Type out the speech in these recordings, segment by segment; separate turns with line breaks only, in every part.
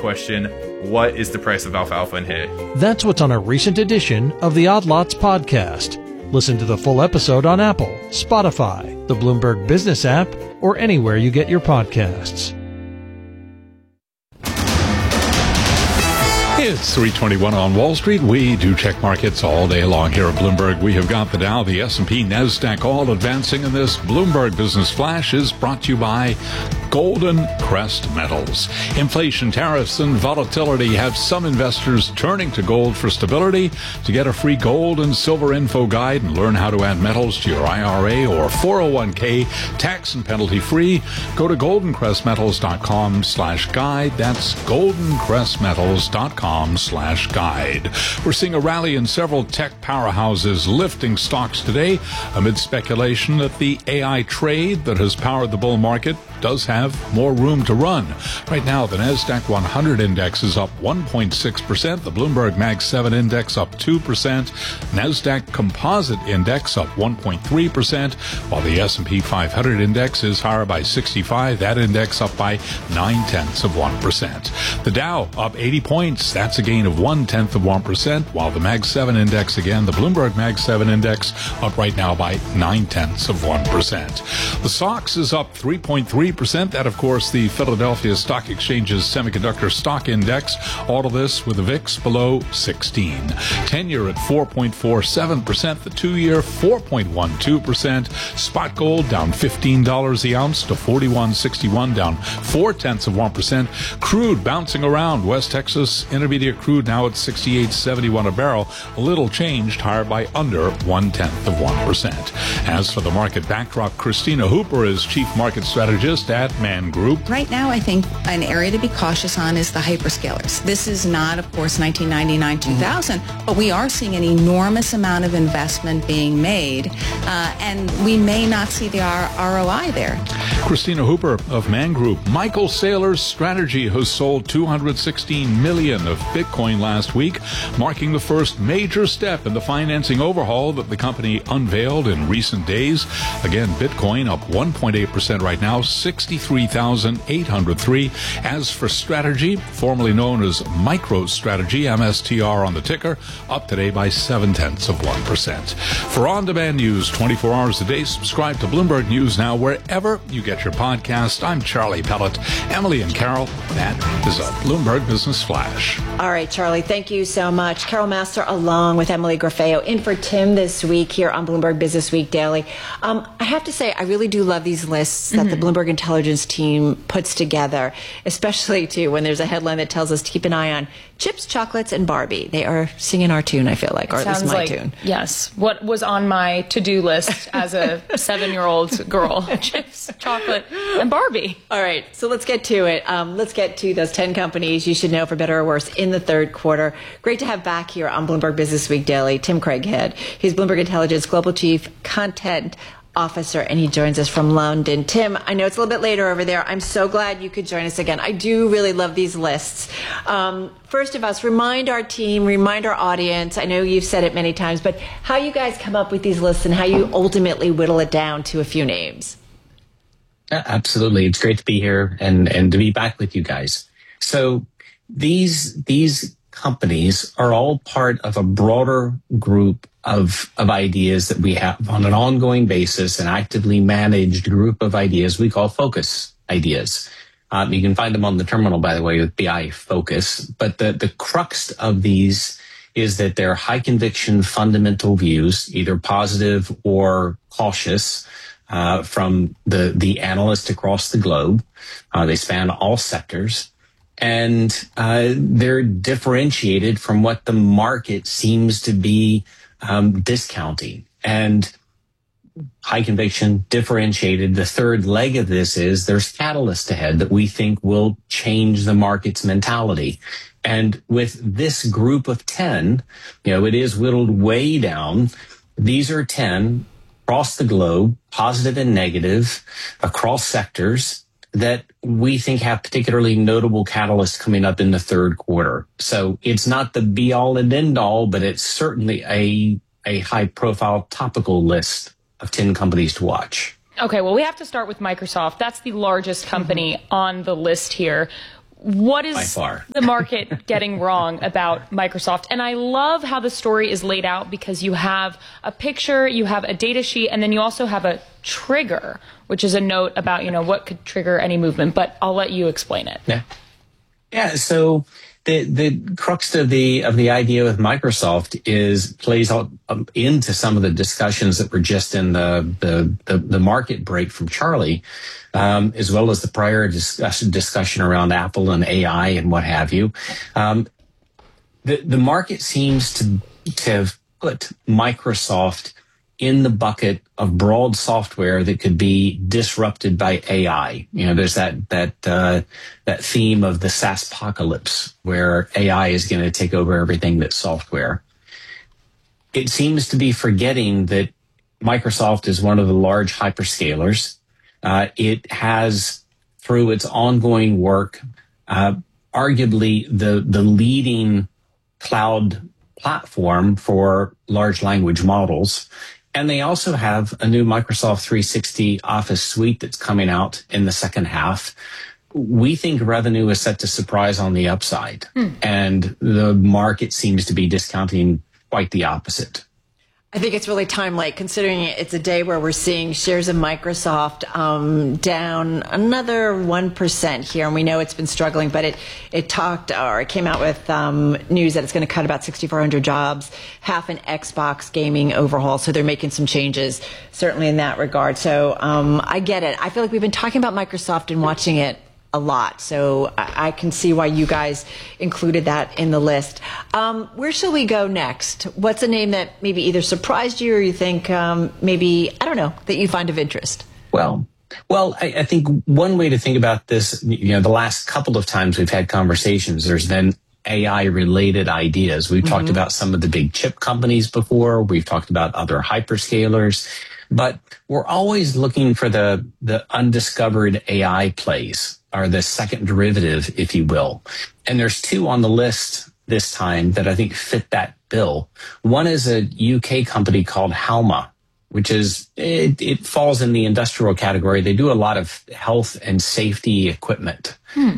question, what is the price of alfalfa in here?
That's what's on a recent edition of the Odd Lots podcast. Listen to the full episode on Apple, Spotify, the Bloomberg Business app, or anywhere you get your podcasts.
It's 3:21 on Wall Street. We do check markets all day long here at Bloomberg. We have got the Dow, the S&P, NASDAQ all advancing, and this Bloomberg Business Flash is brought to you by Golden Crest Metals. Inflation, tariffs, and volatility have some investors turning to gold for stability. To get a free gold and silver info guide and learn how to add metals to your IRA or 401k tax and penalty free, go to goldencrestmetals.com/guide. That's goldencrestmetals.com/guide. We're seeing a rally in several tech powerhouses lifting stocks today amid speculation that the AI trade that has powered the bull market does have more room to run. Right now, the NASDAQ 100 index is up 1.6%, the Bloomberg Mag 7 index up 2%, NASDAQ Composite Index up 1.3%, while the S&P 500 index is higher by 65, that index up by 0.9%. The Dow up 80 points, that's a gain of 0.1%, while the Mag 7 index, again, the Bloomberg Mag 7 index, up right now by 0.9%. The SOX is up 3.3%. That, of course, the Philadelphia Stock Exchange's Semiconductor Stock Index. All of this with the VIX below 16. 10-year at 4.47%. The 2-year 4.12%. Spot gold down $15 the ounce to $41.61, down 0.4%. Crude bouncing around. West Texas Intermediate crude now at $68.71 a barrel. A little changed, higher by under 0.1%. As for the market backdrop, Christina Hooper is Chief Market Strategist at Man Group.
Right now, I think an area to be cautious on is the hyperscalers. This is not, of course, 1999, 2000, but we are seeing an enormous amount of investment being made, and we may not see the ROI there.
Christina Hooper of Man Group. Michael Saylor's strategy has sold 216 million of Bitcoin last week, marking the first major step in the financing overhaul that the company unveiled in recent days. Again, Bitcoin up 1.8% right now, 63,803. As for Strategy, formerly known as MicroStrategy, MSTR on the ticker, up today by 0.7%. For on-demand news 24 hours a day, subscribe to Bloomberg News Now wherever you get your podcast. I'm Charlie Pellet. Emily and Carol, that is a Bloomberg Business Flash.
All right, Charlie, thank you so much. Carol Master along with Emily Grafeo in for Tim this week here on Bloomberg Business Week Daily. I have to say, I really do love these lists that the Bloomberg Intelligence team puts together, especially too when there's a headline that tells us to keep an eye on chips, chocolates, and Barbie. They are singing our tune, I feel like, or at least my tune.
Yes. What was on my to-do list as a 7-year-old girl? Chips, chocolate, and Barbie.
All right, so let's get to it. Let's get to those 10 companies you should know for better or worse in the third quarter. Great to have back here on Bloomberg Business Week Daily, Tim Craighead. He's Bloomberg Intelligence Global Chief Content Officer, and he joins us from London. Tim, I know it's a little bit later over there. I'm so glad you could join us again. I do really love these lists. First of us, remind our team, remind our audience, I know you've said it many times, but how you guys come up with these lists and how you ultimately whittle it down to a few names.
Absolutely. It's great to be here and to be back with you guys. So these companies are all part of a broader group of ideas that we have on an ongoing basis, an actively managed group of ideas we call focus ideas. You can find them on the terminal, by the way, with BI Focus. But the crux of these is that they're high conviction fundamental views, either positive or cautious, from the analysts across the globe. They span all sectors. And they're differentiated from what the market seems to be discounting. And high conviction, differentiated. The third leg of this is there's catalyst ahead that we think will change the market's mentality. And with this group of 10, it is whittled way down. These are 10 across the globe, positive and negative, across sectors that we think have particularly notable catalysts coming up in the third quarter. So it's not the be all and end all, but it's certainly a high profile topical list of 10 companies to watch.
Okay, well, we have to start with Microsoft. That's the largest company on the list here. What
by
is
far
the market getting wrong about Microsoft? And I love how the story is laid out, because you have a picture, you have a data sheet, and then you also have a trigger, which is a note about, what could trigger any movement. But I'll let you explain it.
Yeah. So the crux of the idea with Microsoft plays out into some of the discussions that were just in the market break from Charlie, as well as the prior discussion around Apple and AI and what have you. The market seems to have put Microsoft in the bucket of broad software that could be disrupted by AI. There's that theme of the SaaSpocalypse, where AI is going to take over everything that's software. It seems to be forgetting that Microsoft is one of the large hyperscalers. It has, through its ongoing work, arguably the leading cloud platform for large language models. And they also have a new Microsoft 360 Office suite that's coming out in the second half. We think revenue is set to surprise on the upside, and the market seems to be discounting quite the opposite.
I think it's really time-late, considering it's a day where we're seeing shares of Microsoft down another 1% here, and we know it's been struggling, but it came out with news that it's going to cut about 6,400 jobs, half an Xbox gaming overhaul, so they're making some changes, certainly in that regard. So I get it. I feel like we've been talking about Microsoft and watching it a lot, so I can see why you guys included that in the list. Where shall we go next? What's a name that maybe either surprised you or you think that you find of interest?
Well, I think one way to think about this, the last couple of times we've had conversations, there's been AI-related ideas. We've talked about some of the big chip companies before. We've talked about other hyperscalers. But we're always looking for the undiscovered AI plays, or the second derivative, if you will. And there's two on the list this time that I think fit that bill. One is a UK company called Halma, which is, it falls in the industrial category. They do a lot of health and safety equipment.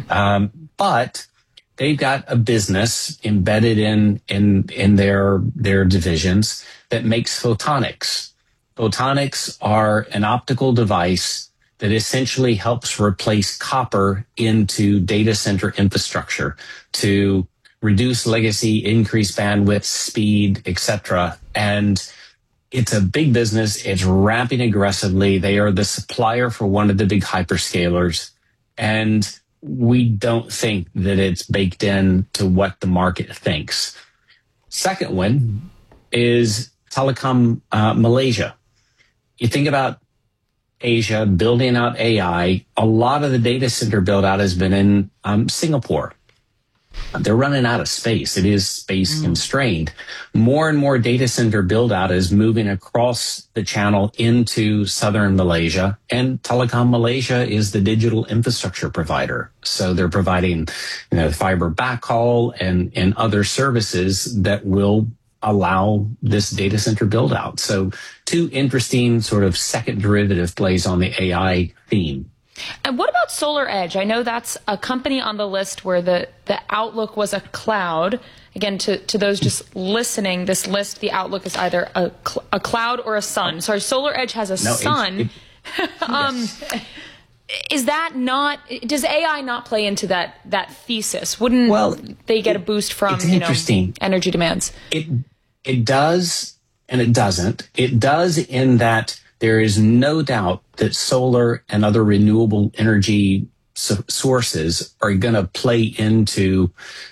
But they've got a business embedded in their divisions that makes photonics. Photonics are an optical device that essentially helps replace copper into data center infrastructure to reduce legacy, increase bandwidth, speed, etc. And it's a big business. It's ramping aggressively. They are the supplier for one of the big hyperscalers. And we don't think that it's baked in to what the market thinks. Second one is Telekom Malaysia. You think about Asia building out AI, a lot of the data center build out has been in Singapore. They're running out of space. It is space constrained. More and more data center build out is moving across the channel into southern Malaysia, and Telekom Malaysia is the digital infrastructure provider. So they're providing, fiber backhaul and other services that will allow this data center build out. So two interesting sort of second derivative plays on the AI theme.
And what about SolarEdge? I know that's a company on the list where the outlook was a cloud. Again, to those just listening, this list, the outlook is either a cloud or a sun. Sorry, SolarEdge has a sun. Yes. Is that not, does AI not play into that thesis? Wouldn't they get a boost from energy demands?
It does and it doesn't. It does in that there is no doubt that solar and other renewable energy sources are going to play into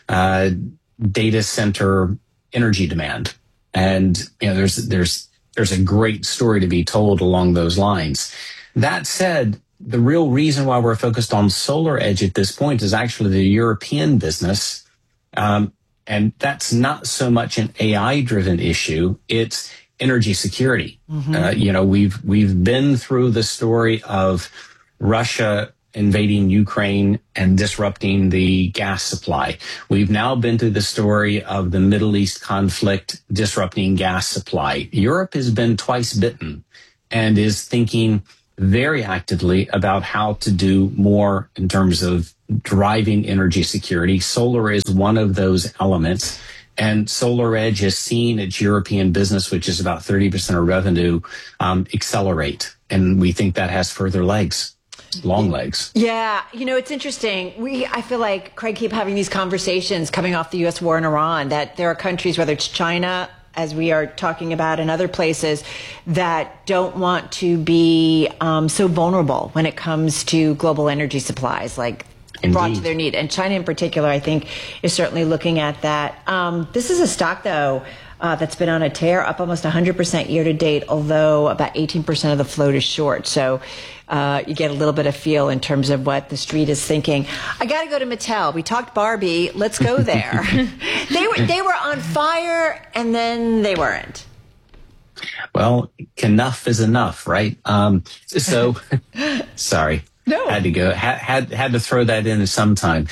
data center energy demand. And there's a great story to be told along those lines. That said, the real reason why we're focused on SolarEdge at this point is actually the European business. And that's not so much an AI-driven issue. It's energy security. We've been through the story of Russia invading Ukraine and disrupting the gas supply. We've now been through the story of the Middle East conflict disrupting gas supply. Europe has been twice bitten and is thinking, very actively about how to do more in terms of driving energy security. Solar is one of those elements. And SolarEdge has seen its European business, which is about 30% of revenue, accelerate. And we think that has further legs, long legs.
Yeah. It's interesting. I feel like, Craig, keep having these conversations coming off the U.S. war in Iran, that there are countries, whether it's China, as we are talking about, and other places, that don't want to be so vulnerable when it comes to global energy supplies, like brought to their need. And China in particular, I think, is certainly looking at that. This is a stock, though, that's been on a tear, up almost 100% year to date, although about 18% of the float is short. So you get a little bit of feel in terms of what the street is thinking. I got to go to Mattel. We talked Barbie. Let's go there. They were on fire, and then they weren't.
Well, enough is enough, right? So, sorry.
No.
Had to go. Had to throw that in sometime.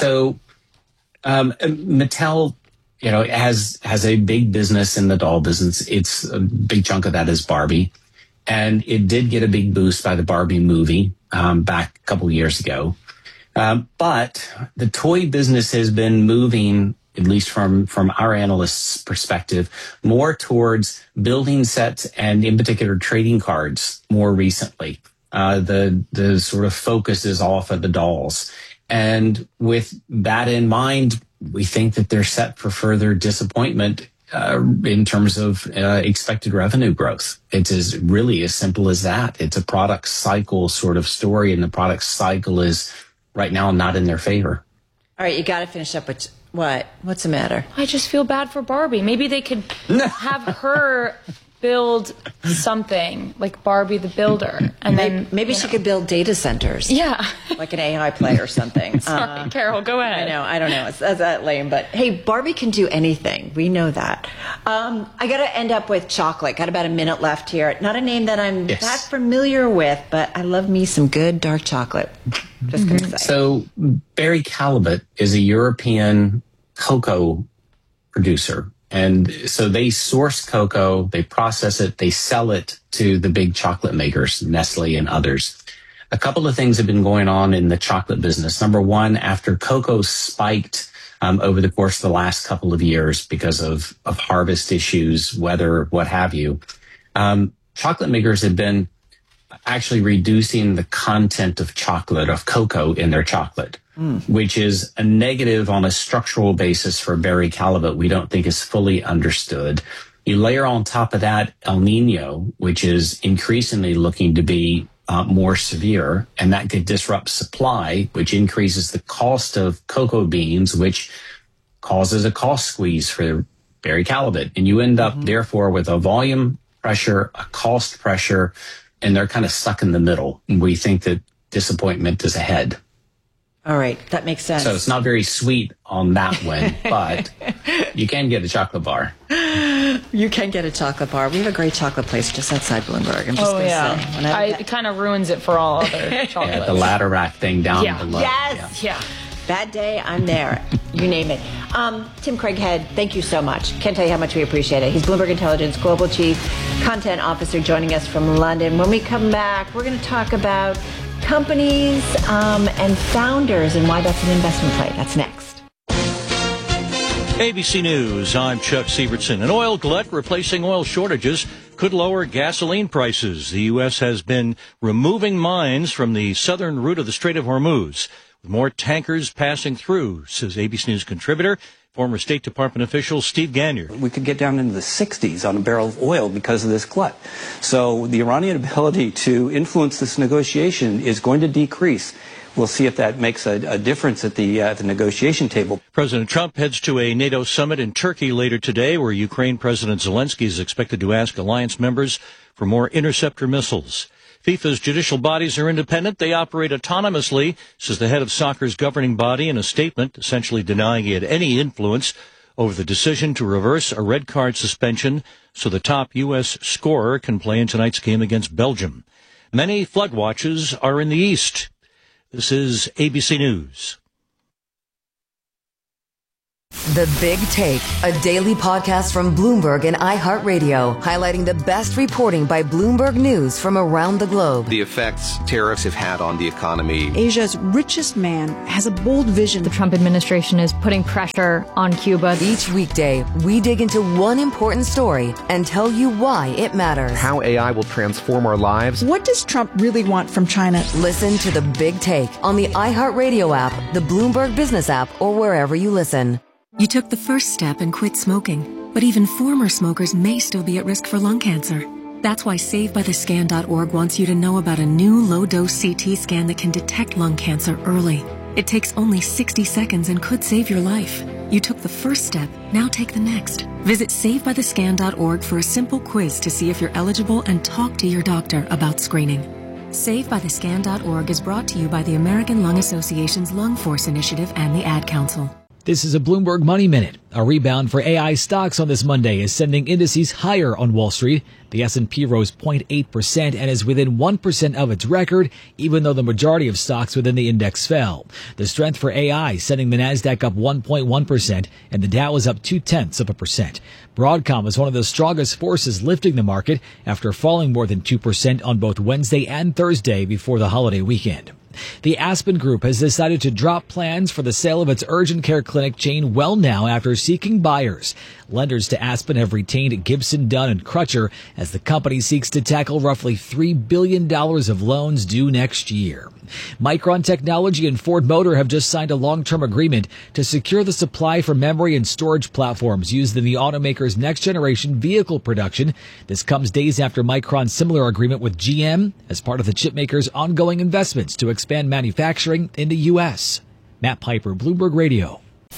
Mattel, has a big business in the doll business. It's a big chunk of that is Barbie, and it did get a big boost by the Barbie movie back a couple of years ago. But the toy business has been moving, at least from our analysts' perspective, more towards building sets and, in particular, trading cards more recently. The sort of focus is off of the dolls. And with that in mind, we think that they're set for further disappointment in terms of expected revenue growth. It's really as simple as that. It's a product cycle sort of story, and the product cycle is right now not in their favor.
All right, you got to finish up with what? What's the matter?
I just feel bad for Barbie. Maybe they could have her build something like Barbie the Builder, and then
maybe she could build data centers.
Yeah,
like an AI play or something.
Sorry, Carol, go ahead.
I don't know. It's that lame, but hey, Barbie can do anything. We know that. I got to end up with chocolate. Got about a minute left here. Not a name that I'm that familiar with, but I love me some good dark chocolate. Just gonna say.
So Barry Callebaut is a European cocoa producer. And so they source cocoa, they process it, they sell it to the big chocolate makers, Nestle and others. A couple of things have been going on in the chocolate business. Number one, after cocoa spiked over the course of the last couple of years because of harvest issues, weather, what have you, chocolate makers have been actually reducing the content of cocoa in their chocolate. Which is a negative on a structural basis for Barry Callebaut we don't think is fully understood. You layer on top of that El Nino, which is increasingly looking to be more severe, and that could disrupt supply, which increases the cost of cocoa beans, which causes a cost squeeze for Barry Callebaut. And you end up, therefore, with a volume pressure, a cost pressure, and they're kind of stuck in the middle. And we think that disappointment is ahead.
All right, that makes sense.
So it's not very sweet on that one, but you can get a chocolate bar.
You can get a chocolate bar. We have a great chocolate place just outside Bloomberg. I'm just going to say.
It kind of ruins it for all other chocolates.
Yeah, the ladder rack thing down below.
Yes. Yeah. Bad day, I'm there. You name it. Tim Craighead, thank you so much. Can't tell you how much we appreciate it. He's Bloomberg Intelligence Global Chief Content Officer joining us from London. When we come back, we're going to talk about companies and founders and why that's an investment play. That's next.
ABC News, I'm Chuck Sievertson. An oil glut replacing oil shortages could lower gasoline prices. The U.S. has been removing mines from the southern route of the Strait of Hormuz, with more tankers passing through, says ABC News contributor, former State Department official Steve Gagnon.
We could get down into the 60s on a barrel of oil because of this glut. So the Iranian ability to influence this negotiation is going to decrease. We'll see if that makes a difference at the negotiation table.
President Trump heads to a NATO summit in Turkey later today, where Ukraine President Zelensky is expected to ask alliance members for more interceptor missiles. FIFA's judicial bodies are independent. They operate autonomously, says the head of soccer's governing body in a statement, essentially denying he had any influence over the decision to reverse a red card suspension so the top U.S. scorer can play in tonight's game against Belgium. Many flood watches are in the east. This is ABC News.
The Big Take, a daily podcast from Bloomberg and iHeartRadio, highlighting the best reporting by Bloomberg News from around the globe.
The effects tariffs have had on the economy.
Asia's richest man has a bold vision.
The Trump administration is putting pressure on Cuba.
Each weekday, we dig into one important story and tell you why it matters.
How AI will transform our lives.
What does Trump really want from China?
Listen to The Big Take on the iHeartRadio app, the Bloomberg Business app, or wherever you listen.
You took the first step and quit smoking, but even former smokers may still be at risk for lung cancer. That's why SaveByTheScan.org wants you to know about a new low-dose CT scan that can detect lung cancer early. It takes only 60 seconds and could save your life. You took the first step, now take the next. Visit SaveByTheScan.org for a simple quiz to see if you're eligible and talk to your doctor about screening. SaveByTheScan.org is brought to you by the American Lung Association's Lung Force Initiative and the Ad Council.
This is a Bloomberg Money Minute. A rebound for AI stocks on this Monday is sending indices higher on Wall Street. The S&P rose 0.8% and is within 1% of its record, even though the majority of stocks within the index fell. The strength for AI sending the Nasdaq up 1.1% and the Dow is up 0.2%. Broadcom is one of the strongest forces lifting the market after falling more than 2% on both Wednesday and Thursday before the holiday weekend. The Aspen Group has decided to drop plans for the sale of its urgent care clinic chain WellNow after seeking buyers. Lenders to Aspen have retained Gibson, Dunn, and Crutcher as the company seeks to tackle roughly $3 billion of loans due next year. Micron Technology and Ford Motor have just signed a long-term agreement to secure the supply for memory and storage platforms used in the automaker's next-generation vehicle production. This comes days after Micron's similar agreement with GM as part of the chipmaker's ongoing investments to expand manufacturing in the U.S. Matt Piper, Bloomberg Radio.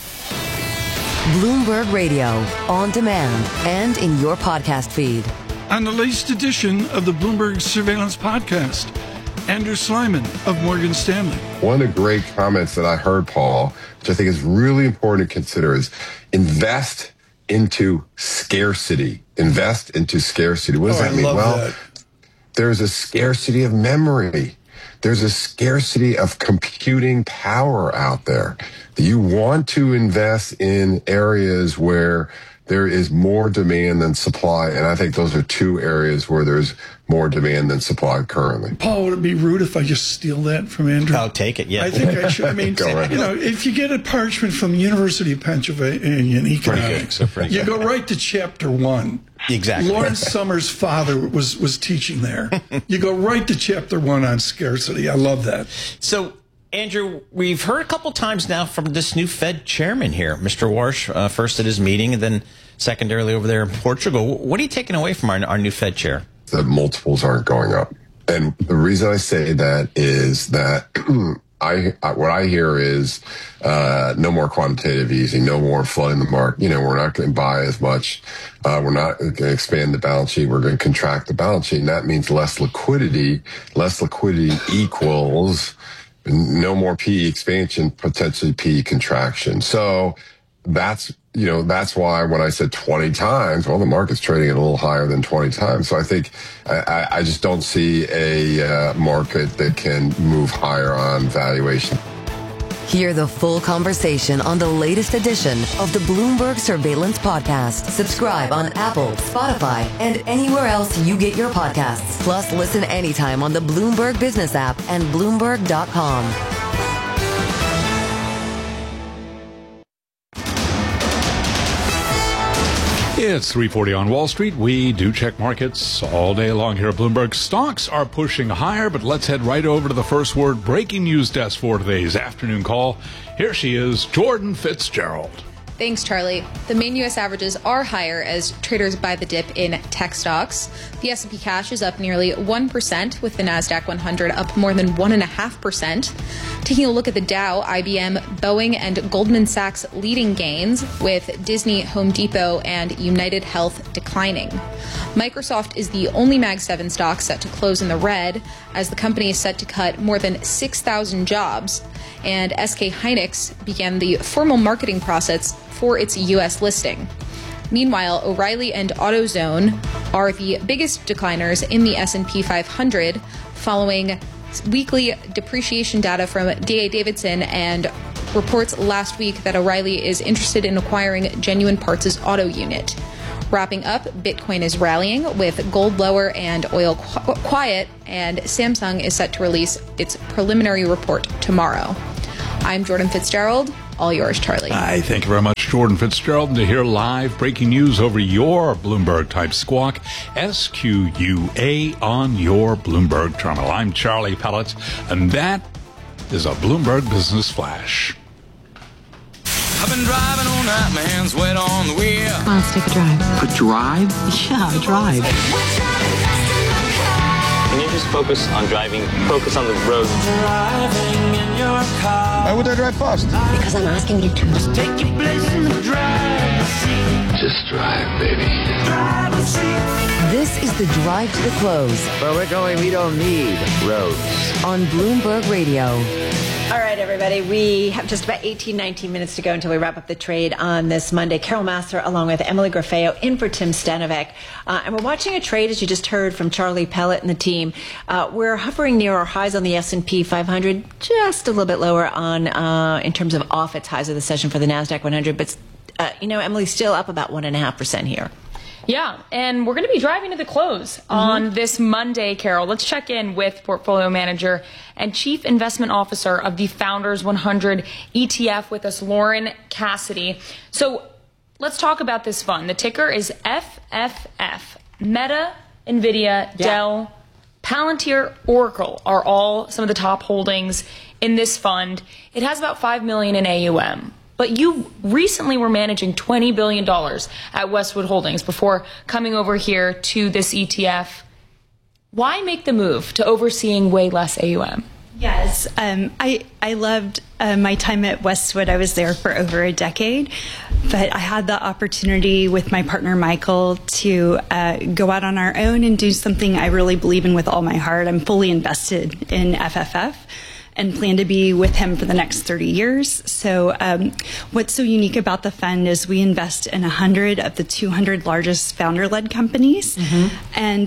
Bloomberg Radio, on demand and in your podcast feed.
On the latest edition of the Bloomberg Surveillance Podcast, Andrew Slyman of Morgan Stanley.
One of the great comments that I heard, Paul, which I think is really important to consider, is invest into scarcity. Invest into scarcity. What does that mean? Well, there's a scarcity of memory. There's a scarcity of computing power out there. You want to invest in areas where there is more demand than supply, and I think those are two areas where there's more demand than supply currently.
Paul, would it be rude if I just steal that from Andrew?
I'll take it, yeah.
I think I should. I mean, if you get a parchment from the University of Pennsylvania in economics, you go right to chapter 1.
Exactly.
Lawrence Summers' father was teaching there. You go right to chapter 1 on scarcity. I love that.
So, Andrew, we've heard a couple times now from this new Fed chairman here, Mr. Warsh, first at his meeting and then secondarily over there in Portugal. What are you taking away from our new Fed chair?
The multiples aren't going up. And the reason I say that is that what I hear is no more quantitative easing, no more flooding the market. We're not going to buy as much. We're not going to expand the balance sheet. We're going to contract the balance sheet. And that means less liquidity. Less liquidity equals no more PE expansion, potentially PE contraction. So that's why when I said 20 times, well, the market's trading at a little higher than 20 times. So I think I just don't see a market that can move higher on valuation.
Hear the full conversation on the latest edition of the Bloomberg Surveillance Podcast. Subscribe on Apple, Spotify, and anywhere else you get your podcasts. Plus, listen anytime on the Bloomberg Business app and Bloomberg.com.
It's 3:40 on Wall Street. We do check markets all day long here at Bloomberg. Stocks are pushing higher, but let's head right over to the first word breaking news desk for today's afternoon call. Here she is, Jordan Fitzgerald.
Thanks, Charlie. The main U.S. averages are higher as traders buy the dip in tech stocks. The S&P cash is up nearly 1%, with the NASDAQ 100 up more than 1.5%. Taking a look at the Dow, IBM, Boeing, and Goldman Sachs leading gains, with Disney, Home Depot, and United Health declining. Microsoft is the only Mag 7 stock set to close in the red, as the company is set to cut more than 6,000 jobs. And SK Hynix began the formal marketing process for its U.S. listing. Meanwhile, O'Reilly and AutoZone are the biggest decliners in the S&P 500, following weekly depreciation data from D.A. Davidson and reports last week that O'Reilly is interested in acquiring Genuine Parts' auto unit. Wrapping up, Bitcoin is rallying with gold lower and oil quiet, and Samsung is set to release its preliminary report tomorrow. I'm Jordan Fitzgerald. All yours, Charlie.
Hi, thank you very much, Jordan Fitzgerald. And to hear live breaking news over your Bloomberg-type squawk, SQUA on your Bloomberg terminal. I'm Charlie Pellet, and that is a Bloomberg Business Flash.
I've been driving all night, my hands wet on the wheel.
Come on, let's take a drive.
A drive?
Yeah, a drive.
Can you just focus on driving? Focus on the road.
Driving in your car.
Why would I drive fast?
Because I'm asking you to.
Just take your place in the driver's seat.
Just drive, baby.
Driver's seat.
This is the Drive to the Close.
Where we're going, we don't need roads.
On Bloomberg Radio.
All right, everybody, we have just about 19 minutes to go until we wrap up the trade on this Monday. Carol Massar, along with Emily Grafeo, in for Tim Stanovic. And we're watching a trade, as you just heard from Charlie Pellet and the team. We're hovering near our highs on the S&P 500, just a little bit lower on in terms of off its highs of the session for the NASDAQ 100. But, Emily's still up about 1.5% here.
Yeah, and we're going to be driving to the close on this Monday, Carol. Let's check in with portfolio manager and chief investment officer of the Founders 100 ETF with us, Lauren Cassidy. So let's talk about this fund. The ticker is FFF. Meta, NVIDIA, Dell, Palantir, Oracle are all some of the top holdings in this fund. It has about $5 million in AUM. But you recently were managing $20 billion at Westwood Holdings before coming over here to this ETF. Why make the move to overseeing way less AUM?
Yes, I loved my time at Westwood. I was there for over a decade, but I had the opportunity with my partner Michael to go out on our own and do something I really believe in with all my heart. I'm fully invested in FFF and plan to be with him for the next 30 years. So what's so unique about the fund is we invest in 100 of the 200 largest founder-led companies. And,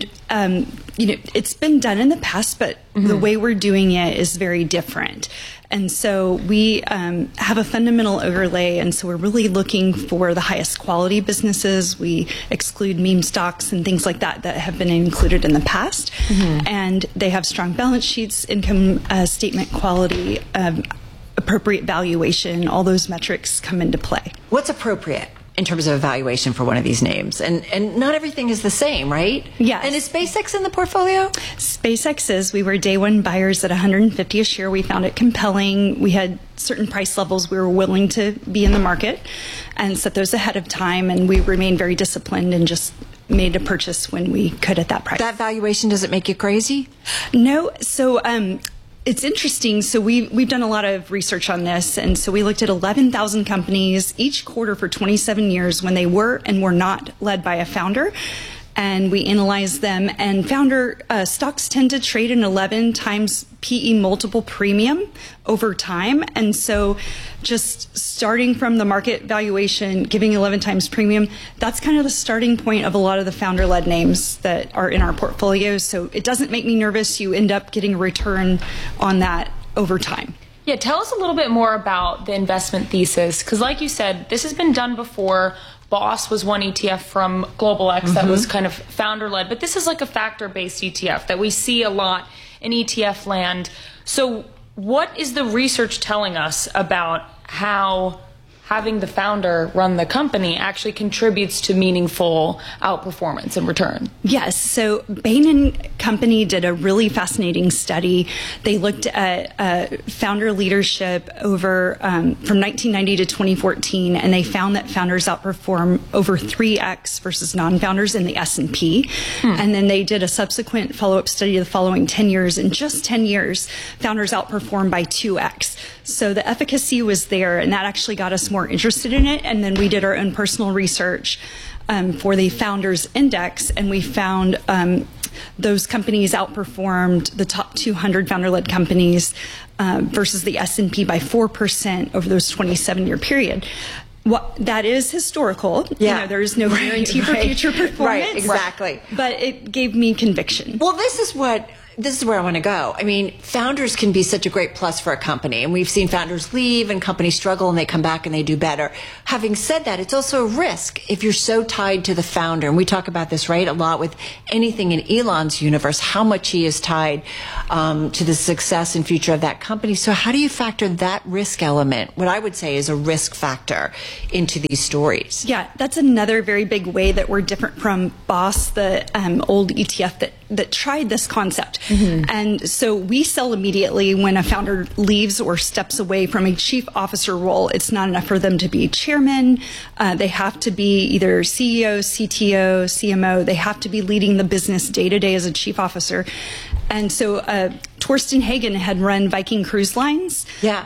it's been done in the past, but the way we're doing it is very different. And so we have a fundamental overlay, and so we're really looking for the highest quality businesses. We exclude meme stocks and things like that have been included in the past. And they have strong balance sheets, income statement quality, appropriate valuation. All those metrics come into play.
What's appropriate in terms of evaluation for one of these names? And not everything is the same, right?
Yes.
And is SpaceX in the portfolio?
SpaceX is. We were day one buyers at $150 a share. We found it compelling. We had certain price levels we were willing to be in the market and set those ahead of time. And we remained very disciplined and just made a purchase when we could at that price.
That valuation, does it make you crazy?
No. So, it's interesting. So we've done a lot of research on this. And so we looked at 11,000 companies each quarter for 27 years when they were and were not led by a founder. And we analyzed them. And founder stocks tend to trade an 11 times PE multiple premium over time. And so just starting from the market valuation, giving 11 times premium, that's kind of the starting point of a lot of the founder-led names that are in our portfolio. So it doesn't make me nervous. You end up getting a return on that over time.
Yeah, tell us a little bit more about the investment thesis, because like you said, this has been done before. Boss was one ETF from Global X that was kind of founder-led, but this is like a factor-based ETF that we see a lot in ETF land. So what is the research telling us about how having the founder run the company actually contributes to meaningful outperformance and return?
Yes. So Bain & Company did a really fascinating study. They looked at founder leadership over from 1990 to 2014, and they found that founders outperform over 3x versus non-founders in the S&P. And then they did a subsequent follow-up study of the following 10 years. In just 10 years, founders outperformed by 2x. So the efficacy was there, and that actually got us more interested in it. And then we did our own personal research for the Founders Index, and we found those companies outperformed the top 200 founder-led companies versus the S&P by 4% over those 27-year period. That is historical.
Yeah.
There is no guarantee for future performance.
Right, exactly.
But it gave me conviction.
Well, this is what this is where I want to go. I mean, founders can be such a great plus for a company, and we've seen founders leave and companies struggle and they come back and they do better. Having said that, it's also a risk if you're so tied to the founder. And we talk about this, right, a lot with anything in Elon's universe, how much he is tied to the success and future of that company. So how do you factor that risk element, what I would say is a risk factor, into these stories?
Yeah, that's another very big way that we're different from BOSS, the old ETF that tried this concept. And so we sell immediately when a founder leaves or steps away from a chief officer role. It's not enough for them to be chairman. They have to be either CEO, CTO, CMO. They have to be leading the business day to day as a chief officer. And so Torsten Hagen had run Viking Cruise Lines,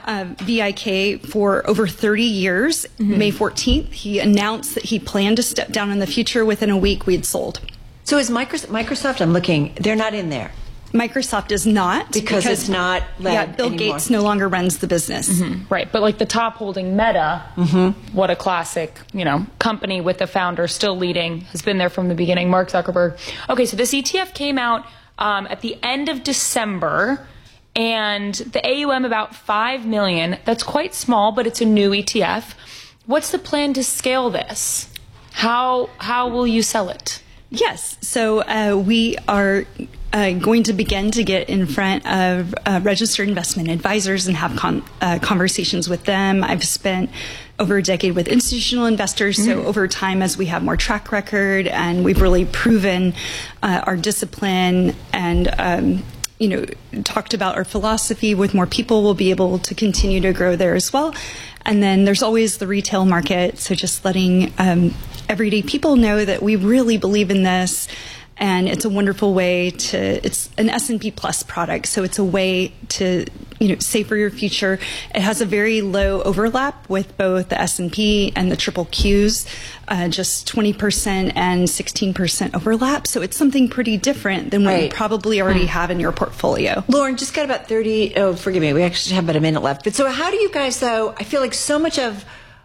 VIK, for over 30 years. May 14th, he announced that he planned to step down in the future. Within a week, we had sold.
So is Microsoft, I'm looking, they're not in there.
Microsoft is not.
Because it's not led
Bill
anymore.
Gates no longer runs the business.
Right, but like the top holding Meta, what a classic, company with the founder still leading, has been there from the beginning, Mark Zuckerberg. Okay, so this ETF came out at the end of December, and the AUM about 5 million. That's quite small, but it's a new ETF. What's the plan to scale this? How will you sell it?
Yes, so we are going to begin to get in front of registered investment advisors and have conversations with them. I've spent over a decade with institutional investors, so over time, as we have more track record and we've really proven our discipline and talked about our philosophy with more people, we'll be able to continue to grow there as well. And then there's always the retail market, so just letting everyday people know that we really believe in this, and it's a wonderful way to, it's an S&P Plus product, so it's a way to save for your future. It has a very low overlap with both the S&P and the triple Qs, just 20% and 16% overlap, so it's something pretty different than what you probably already have in your portfolio.
Lauren, just got about 30, forgive me, we actually have about a minute left. But so how do you guys, though, I feel like so much of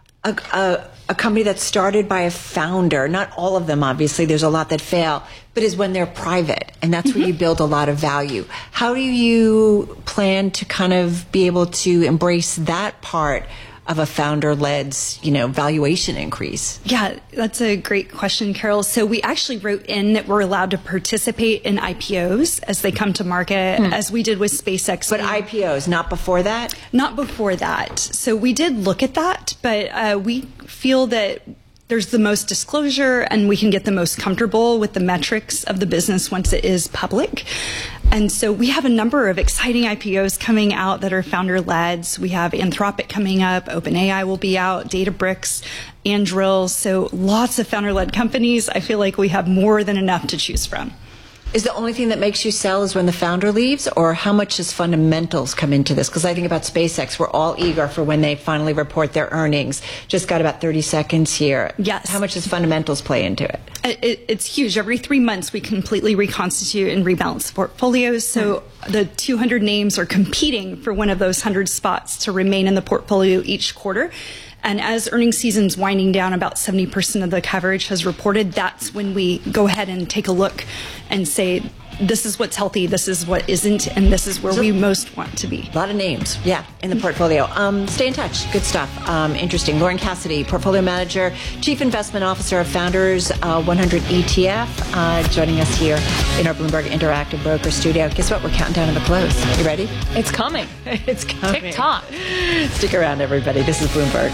a company that's started by a founder, not all of them, obviously, there's a lot that fail, but is when they're private, and that's where you build a lot of value. How do you plan to kind of be able to embrace that part of a founder-led, valuation increase?
Yeah, that's a great question, Carol. So we actually wrote in that we're allowed to participate in IPOs as they come to market, as we did with SpaceX.
But IPOs, not before that?
Not before that. So we did look at that, but we feel that there's the most disclosure and we can get the most comfortable with the metrics of the business once it is public. And so we have a number of exciting IPOs coming out that are founder-led. So we have Anthropic coming up, OpenAI will be out, Databricks, Anduril. So lots of founder-led companies. I feel like we have more than enough to choose from.
Is the only thing that makes you sell is when the founder leaves, or how much does fundamentals come into this? Because I think about SpaceX, we're all eager for when they finally report their earnings. Just got about 30 seconds here.
Yes.
How much does fundamentals play into it?
It's huge. Every 3 months, we completely reconstitute and rebalance portfolios. So the 200 names are competing for one of those 100 spots to remain in the portfolio each quarter. And as earnings season's winding down, about 70% of the coverage has reported. That's when we go ahead and take a look and say, this is what's healthy, this is what isn't, and this is where we most want to be.
A lot of names, in the portfolio. Stay in touch. Good stuff. Interesting. Lauren Cassidy, Portfolio Manager, Chief Investment Officer of Founders 100 ETF, joining us here in our Bloomberg Interactive Broker Studio. Guess what? We're counting down to the close. You ready?
It's coming.
It's coming.
TikTok.
Stick around, everybody. This is Bloomberg.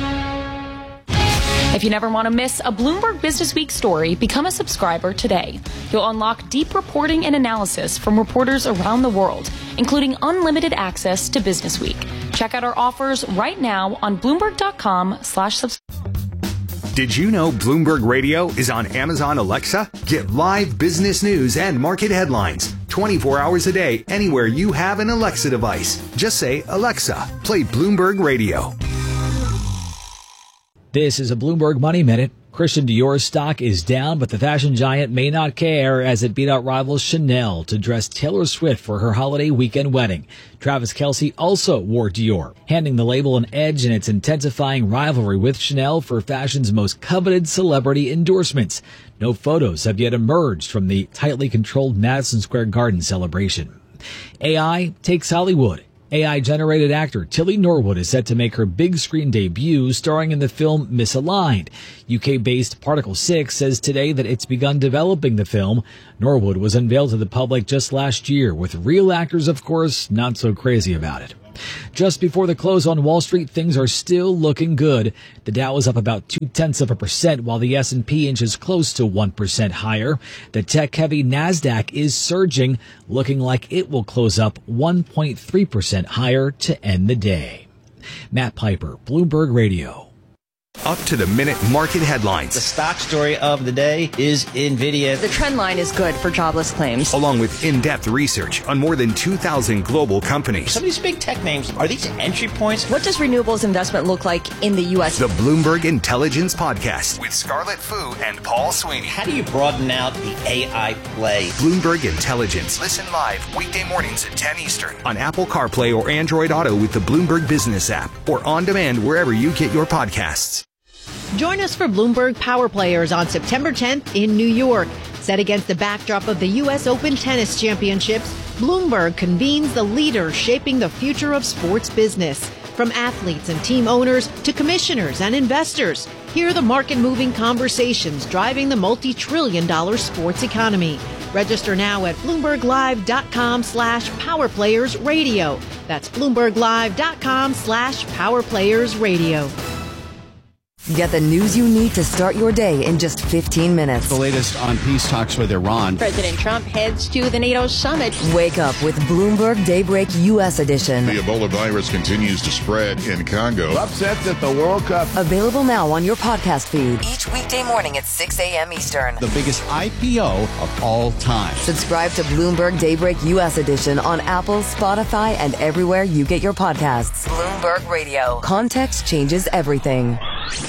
If you never want to miss a Bloomberg Business Week story, become a subscriber today. You'll unlock deep reporting and analysis from reporters around the world, including unlimited access to Business Week. Check out our offers right now on Bloomberg.com/subscribe.
Did you know Bloomberg Radio is on Amazon Alexa? Get live business news and market headlines 24 hours a day anywhere you have an Alexa device. Just say, Alexa, play Bloomberg Radio.
This is a Bloomberg Money Minute. Christian Dior's stock is down, but the fashion giant may not care as it beat out rival Chanel to dress Taylor Swift for her holiday weekend wedding. Travis Kelce also wore Dior, handing the label an edge in its intensifying rivalry with Chanel for fashion's most coveted celebrity endorsements. No photos have yet emerged from the tightly controlled Madison Square Garden celebration. AI takes Hollywood. AI-generated actor Tilly Norwood is set to make her big screen debut starring in the film Misaligned. UK-based Particle 6 says today that it's begun developing the film. Norwood was unveiled to the public just last year, with real actors, of course, not so crazy about it. Just before the close on Wall Street, things are still looking good. The Dow is up about 0.2%, while the S&P inches close to 1% higher. The tech-heavy NASDAQ is surging, looking like it will close up 1.3% higher to end the day. Matt Piper, Bloomberg Radio.
Up-to-the-minute market headlines.
The stock story of the day is NVIDIA.
The trend line is good for jobless claims.
Along with in-depth research on more than 2,000 global companies.
Some of these big tech names, are these entry points?
What does renewables investment look like in the U.S.?
The Bloomberg Intelligence Podcast with Scarlett Fu and Paul Sweeney.
How do you broaden out the AI play?
Bloomberg Intelligence. Listen live weekday mornings at 10 Eastern on Apple CarPlay or Android Auto with the Bloomberg Business app or on demand wherever you get your podcasts.
Join us for Bloomberg Power Players on September 10th in New York. Set against the backdrop of the U.S. Open Tennis Championships, Bloomberg convenes the leaders shaping the future of sports business. From athletes and team owners to commissioners and investors, hear the market-moving conversations driving the multi-trillion-dollar sports economy. Register now at BloombergLive.com/PowerPlayersRadio. That's BloombergLive.com/PowerPlayersRadio.
Get the news you need to start your day in just 15 minutes.
The latest on peace talks with Iran.
President Trump heads to the NATO summit.
Wake up with Bloomberg Daybreak U.S. edition.
The Ebola virus continues to spread in Congo.
Upsets at the World Cup.
Available now on your podcast feed. Each weekday morning at 6 a.m. Eastern.
The biggest IPO of all time.
Subscribe to Bloomberg Daybreak U.S. edition on Apple, Spotify, and everywhere you get your podcasts. Bloomberg Radio. Context changes everything.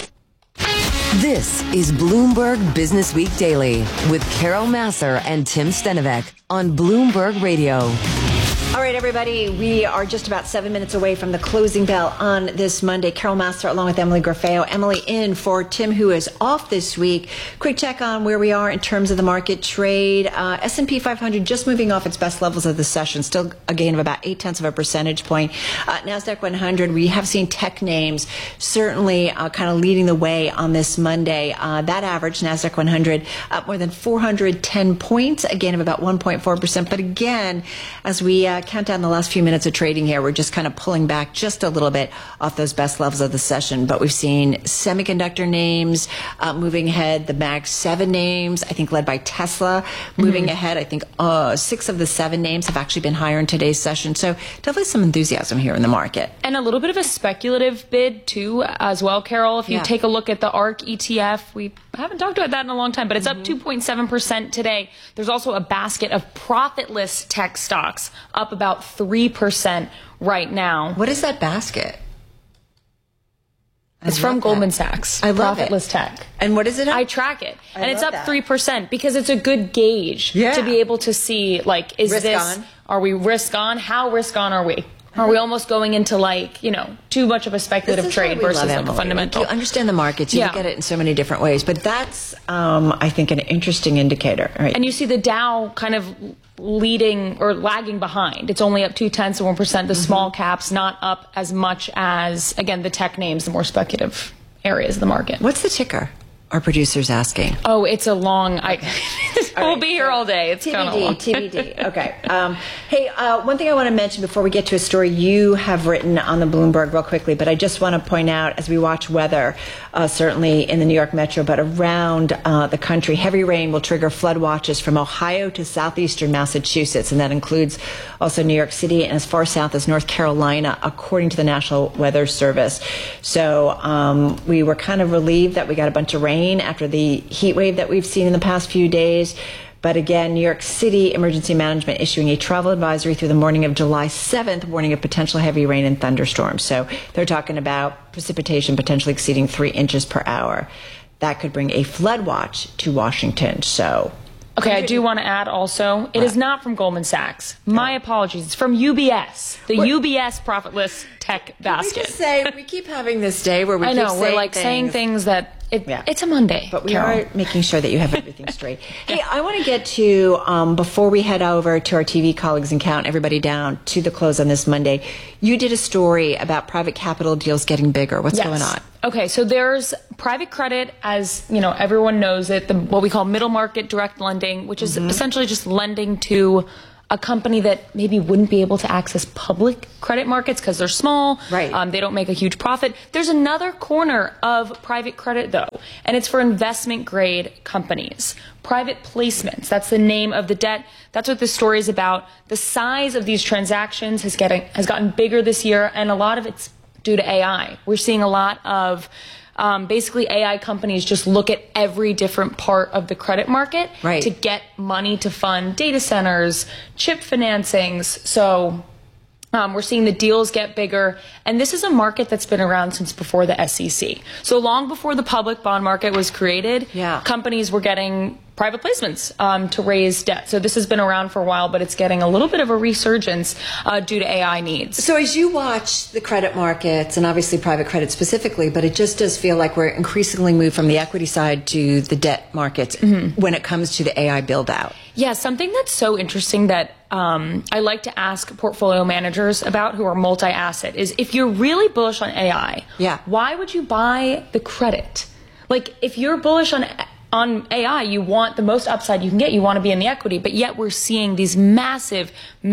This is Bloomberg Business Week Daily with Carol Massar and Tim Stenovec on Bloomberg Radio.
All right, everybody, we are just about 7 minutes away from the closing bell on this Monday. Carol Massar along with Emily Grafeo. Emily in for Tim, who is off this week. Quick check on where we are in terms of the market trade. S&P 500 just moving off its best levels of the session, still a gain of about 0.8 of a percentage point. NASDAQ 100, we have seen tech names certainly kind of leading the way on this Monday. That average, NASDAQ 100, up more than 410 points, a gain of about 1.4%. But again, as we count down the last few minutes of trading here, we're just kind of pulling back just a little bit off those best levels of the session. But we've seen semiconductor names moving ahead, the Mag 7 names, I think led by Tesla, moving ahead. I think 6 of the 7 names have actually been higher in today's session. So definitely some enthusiasm here in the market.
And a little bit of a speculative bid, too, as well, Carol. If you take a look at the ARK ETF, we haven't talked about that in a long time, but it's up 2.7% today. There's also a basket of profitless tech stocks, up about 3% right now.
What is that basket?
It's from Goldman Sachs.
I love
Profitless
it.
Tech.
And what is it?
I track it. And it's up 3% because it's a good gauge to be able to see, like, is
risk
this,
on.
Are we risk on? How risk on are we? Are we almost going into, like, you know, too much of a speculative trade versus like a fundamental?
You understand the markets. You look at it in so many different ways. But that's, I think, an interesting indicator. Right?
And you see the Dow kind of leading or lagging behind. It's only up 0.2%. The small caps not up as much as, again, the tech names, the more speculative areas of the market.
What's the ticker? Our producer's asking.
Oh, it's a long... We'll be here all day. It's kind of long.
TBD. Okay. Hey, one thing I want to mention before we get to a story you have written on the Bloomberg real quickly, but I just want to point out as we watch weather, certainly in the New York metro, but around the country, heavy rain will trigger flood watches from Ohio to southeastern Massachusetts, and that includes also New York City and as far south as North Carolina, according to the National Weather Service. So we were kind of relieved that we got a bunch of rain after the heat wave that we've seen in the past few days. But again, New York City Emergency Management issuing a travel advisory through the morning of July 7th, warning of potential heavy rain and thunderstorms. So they're talking about precipitation potentially exceeding 3 inches per hour. That could bring a flood watch to Washington. So.
Okay, I do want to add also, it is not from Goldman Sachs. My apologies. It's from UBS, the UBS profitless tech basket.
We just say, we keep having this day where we
I
keep
know, we're like saying things that, it's a Monday.
But we are making sure that you have everything straight. Hey, I want to get to, before we head over to our TV colleagues and count everybody down to the close on this Monday, you did a story about private capital deals getting bigger. What's going on?
Okay, so there's private credit, as you know, everyone knows it, what we call middle market direct lending, which is essentially just lending to a company that maybe wouldn't be able to access public credit markets because they're small. Right. They don't make a huge profit. There's another corner of private credit, though, and it's for investment grade companies. Private placements, that's the name of the debt. That's what this story is about. The size of these transactions has gotten bigger this year, and a lot of it's due to AI. We're seeing a lot of basically AI companies just look at every different part of the credit market to get money to fund data centers, chip financings. So we're seeing the deals get bigger. And this is a market that's been around since before the SEC. So long before the public bond market was created, companies were getting private placements to raise debt. So this has been around for a while, but it's getting a little bit of a resurgence due to AI needs.
So as you watch the credit markets, and obviously private credit specifically, but it just does feel like we're increasingly moved from the equity side to the debt markets when it comes to the AI build out.
Yeah, something that's so interesting that I like to ask portfolio managers about who are multi-asset is if you're really bullish on AI, why would you buy the credit? Like if you're bullish on AI, you want the most upside you can get. You want to be in the equity, but yet we're seeing these massive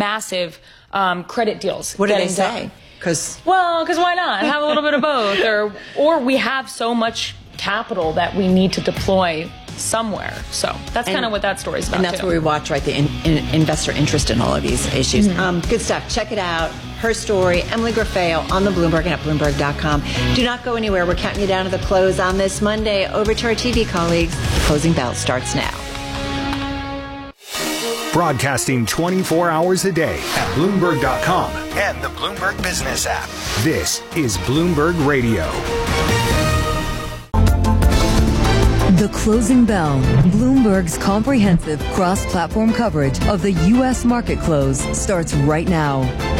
credit deals.
What do they say?
Because why not? Have a little bit of both, or we have so much capital that we need to deploy somewhere. So that's kind of what that story's about.
And that's where we watch, the investor interest in all of these issues. Good stuff. Check it out. Her story, Emily Grafeo on the Bloomberg and at Bloomberg.com. Do not go anywhere. We're counting you down to the close on this Monday. Over to our TV colleagues. The closing bell starts now.
Broadcasting 24 hours a day at Bloomberg.com and the Bloomberg Business app. This is Bloomberg Radio.
The Closing Bell, Bloomberg's comprehensive cross-platform coverage of the U.S. market close starts right now.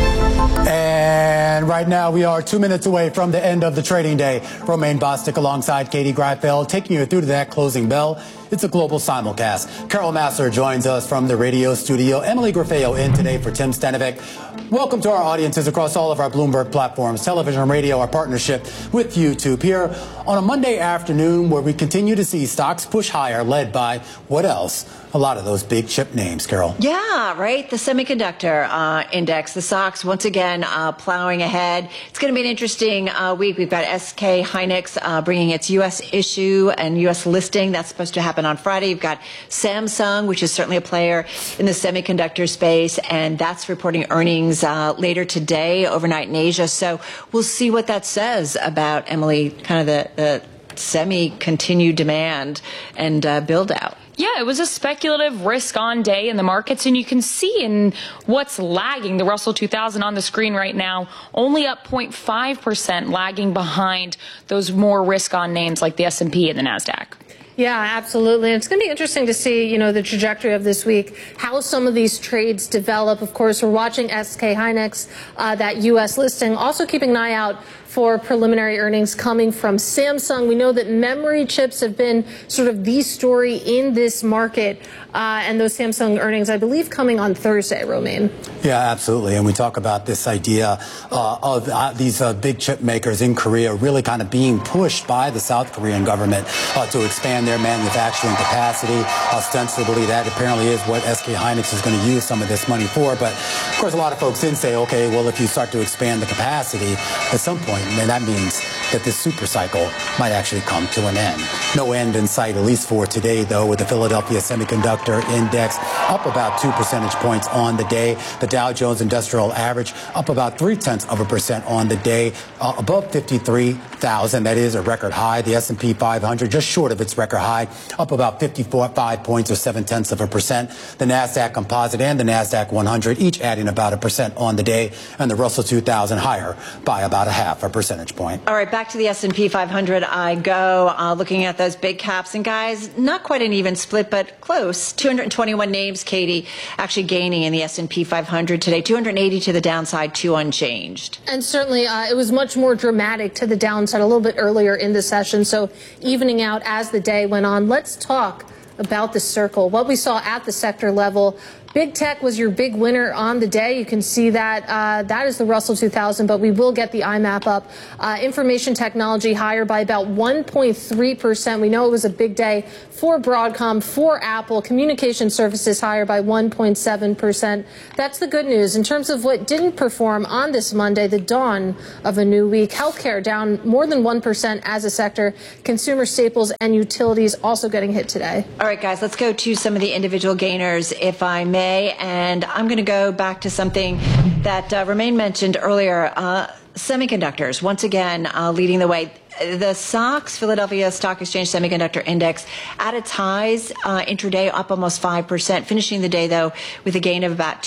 And right now we are 2 minutes away from the end of the trading day. Romaine Bostick alongside Katie Greifeld taking you through to that closing bell. It's a global simulcast. Carol Massar joins us from the radio studio. Emily Grafeo in today for Tim Stanovic. Welcome to our audiences across all of our Bloomberg platforms, television and radio, our partnership with YouTube here on a Monday afternoon where we continue to see stocks push higher, led by what else? A lot of those big chip names, Carol.
Yeah, right. The semiconductor index, the SOX, once again, plowing ahead. It's going to be an interesting week. We've got SK Hynix bringing its U.S. issue and U.S. listing. That's supposed to happen on Friday. You've got Samsung, which is certainly a player in the semiconductor space, and that's reporting earnings later today, overnight in Asia. So we'll see what that says about, Emily, kind of the semi-continued demand and build out.
Yeah, it was a speculative risk-on day in the markets, and you can see in what's lagging, the Russell 2000 on the screen right now, only up 0.5%, lagging behind those more risk-on names like the S&P and the NASDAQ.
Yeah, absolutely. And it's going to be interesting to see, the trajectory of this week, how some of these trades develop. Of course, we're watching SK Hynix, that U.S. listing, also keeping an eye out for preliminary earnings coming from Samsung. We know that memory chips have been sort of the story in this market, and those Samsung earnings, I believe, coming on Thursday, Romaine.
Yeah, absolutely. And we talk about this idea of these big chip makers in Korea really kind of being pushed by the South Korean government to expand their manufacturing capacity. Ostensibly, that apparently is what SK Hynix is going to use some of this money for. But, of course, a lot of folks then say, okay, well, if you start to expand the capacity at some point, then that means that this super cycle might actually come to an end. No end in sight, at least for today, though, with the Philadelphia Semiconductor Index up about 2 percentage points on the day. The Dow Jones Industrial Average up about 0.3% on the day, above 53,000. That is a record high. The S&P 500 just short of its record high, up about 5 points or 0.7%. The NASDAQ Composite and the NASDAQ 100 each adding about 1% on the day, and the Russell 2000 higher by about 0.5 percentage point.
All right, back to the S&P 500 I go, looking at those big caps. And guys, not quite an even split, but close. 221 names, Katie, actually gaining in the S&P 500 today. 280 to the downside, 2 unchanged.
And certainly it was much more dramatic to the downside a little bit earlier in the session. So evening out as the day went on. Let's talk about the circle. What we saw at the sector level. Big tech was your big winner on the day. You can see that that is the Russell 2000, but we will get the IMAP up. Information technology higher by about 1.3%. We know it was a big day for Broadcom, for Apple. Communication services higher by 1.7%. That's the good news. In terms of what didn't perform on this Monday, the dawn of a new week, healthcare down more than 1% as a sector. Consumer staples and utilities also getting hit today.
All right, guys, let's go to some of the individual gainers, if I may. And I'm going to go back to something that Romain mentioned earlier. Semiconductors, once again, leading the way. The SOX, Philadelphia Stock Exchange Semiconductor Index, at its highs intraday, up almost 5%, finishing the day, though, with a gain of about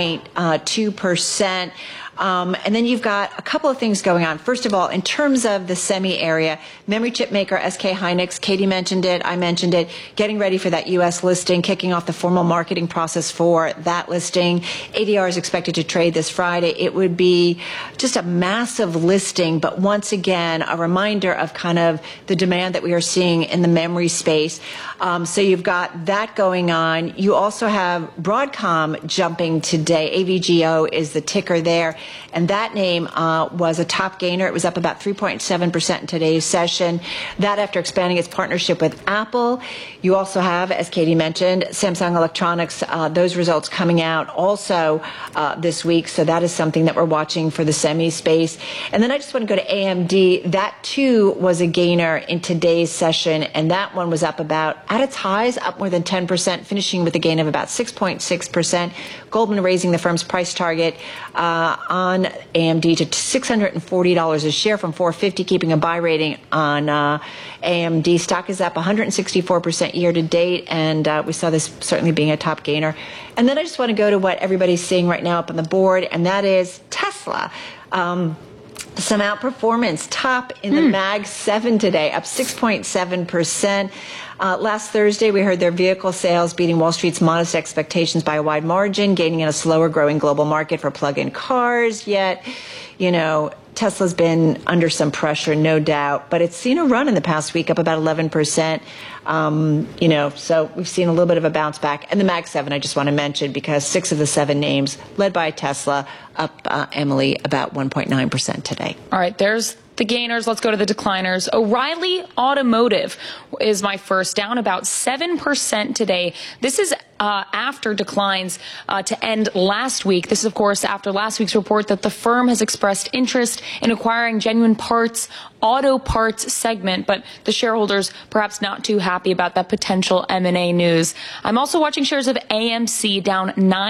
2.2%. And then you've got a couple of things going on. First of all, in terms of the semi area, memory chip maker SK Hynix, Katie mentioned it, I mentioned it, getting ready for that U.S. listing, kicking off the formal marketing process for that listing. ADR is expected to trade this Friday. It would be just a massive listing, but once again, a reminder of kind of the demand that we are seeing in the memory space. So you've got that going on. You also have Broadcom jumping today. AVGO is the ticker there. And that name was a top gainer. It was up about 3.7% in today's session. That after expanding its partnership with Apple. You also have, as Katie mentioned, Samsung Electronics, those results coming out also this week. So that is something that we're watching for the semi space. And then I just want to go to AMD. That too was a gainer in today's session. And that one was up about, at its highs, up more than 10%, finishing with a gain of about 6.6%. Goldman raising the firm's price target on AMD to $640 a share from $450, keeping a buy rating on AMD. Stock is up 164% year to date, and we saw this certainly being a top gainer. And then I just want to go to what everybody's seeing right now up on the board, and that is Tesla. Some outperformance, top in the Mag 7 today, up 6.7%. Last Thursday, we heard their vehicle sales beating Wall Street's modest expectations by a wide margin, gaining in a slower growing global market for plug-in cars. Yet, you know, Tesla's been under some pressure, no doubt, but it's seen a run in the past week, up about 11%. You know, so we've seen a little bit of a bounce back. And the Mag 7, I just want to mention, because 6 of the 7 names led by Tesla, up, Emily, about 1.9% today.
All right, there's the gainers. Let's go to the decliners. O'Reilly Automotive is my first, down about 7% today. This is after declines to end last week. This is, of course, after last week's report that the firm has expressed interest in acquiring Genuine Parts auto parts segment, but the shareholders perhaps not too happy about that potential M&A news. I'm also watching shares of AMC down